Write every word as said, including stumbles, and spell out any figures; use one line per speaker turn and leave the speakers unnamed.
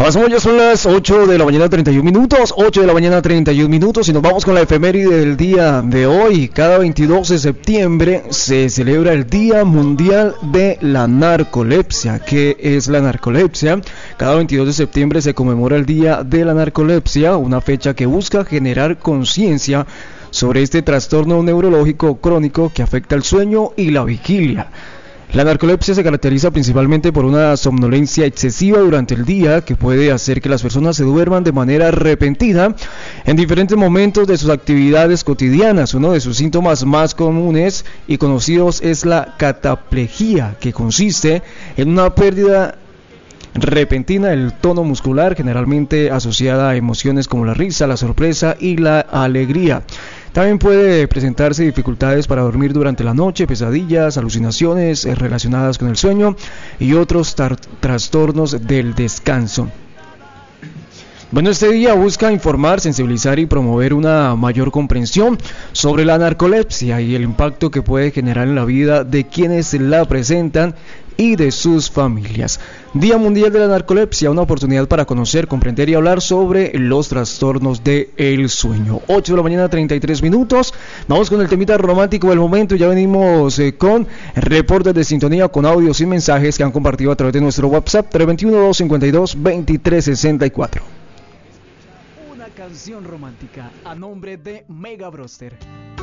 Avanzamos, ya son las ocho de la mañana treinta y un minutos, ocho de la mañana treinta y un minutos y nos vamos con la efeméride del día de hoy. Cada veintidós de septiembre se celebra el Día Mundial de la Narcolepsia. ¿Qué es la narcolepsia? Cada veintidós de septiembre se conmemora el Día de la Narcolepsia, una fecha que busca generar conciencia sobre este trastorno neurológico crónico que afecta el sueño y la vigilia. La narcolepsia se caracteriza principalmente por una somnolencia excesiva durante el día que puede hacer que las personas se duerman de manera repentina en diferentes momentos de sus actividades cotidianas. Uno de sus síntomas más comunes y conocidos es la cataplejía, que consiste en una pérdida repentina del tono muscular, generalmente asociada a emociones como la risa, la sorpresa y la alegría. También puede presentarse dificultades para dormir durante la noche, pesadillas, alucinaciones relacionadas con el sueño y otros tar- trastornos del descanso. Bueno, este día busca informar, sensibilizar y promover una mayor comprensión sobre la narcolepsia y el impacto que puede generar en la vida de quienes la presentan y de sus familias. Día Mundial de la Narcolepsia, una oportunidad para conocer, comprender y hablar sobre los trastornos del sueño. ocho de la mañana treinta y tres minutos. Vamos con el temita romántico del momento. Ya venimos eh, con reportes de sintonía, con audios y mensajes que han compartido a través de nuestro WhatsApp tres dos uno, dos cinco dos, dos tres seis cuatro.
Una canción romántica a nombre de Mega Broster.